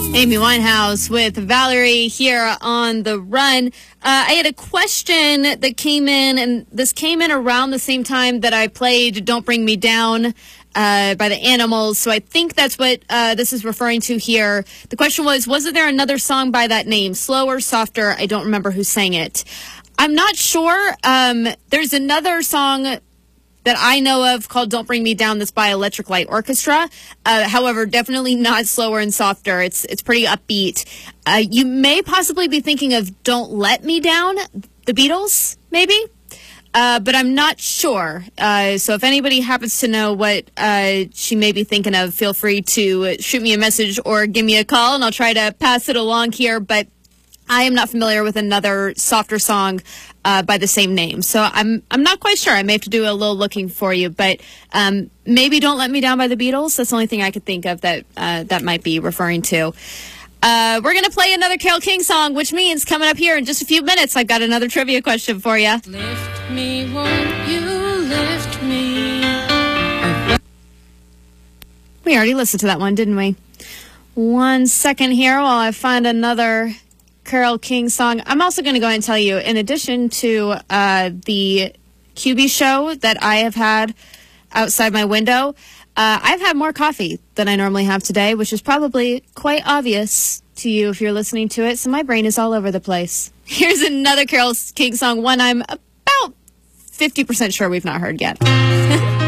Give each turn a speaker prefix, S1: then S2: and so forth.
S1: Amy Winehouse with Valerie here on The Run. I had a question that came in, and this came in around the same time that I played Don't Bring Me Down by the Animals. So I think that's what this is referring to here. The question wasn't there another song by that name? Slower, Softer? I don't remember who sang it. I'm not sure. There's another song that I know of called Don't Bring Me Down that's by Electric Light Orchestra. However, definitely not Slower and Softer. It's pretty upbeat. You may possibly be thinking of Don't Let Me Down, the Beatles, maybe? But I'm not sure. So if anybody happens to know what she may be thinking of, feel free to shoot me a message or give me a call, and I'll try to pass it along here. But I am not familiar with another softer song by the same name. So I'm not quite sure. I may have to do a little looking for you. But maybe Don't Let Me Down by the Beatles. That's the only thing I could think of that that might be referring to. We're going to play another Carole King song, which means coming up here in just a few minutes, I've got another trivia question for you.
S2: Lift me, won't you lift me?
S1: We already listened to that one, didn't we? 1 second here while I find another Carole King song. I'm also going to go ahead and tell you, in addition to the QB show that I have had outside my window, I've had more coffee than I normally have today, which is probably quite obvious to you if you're listening to it, so my brain is all over the place. Here's another Carole King song, one I'm about 50% sure we've not heard yet.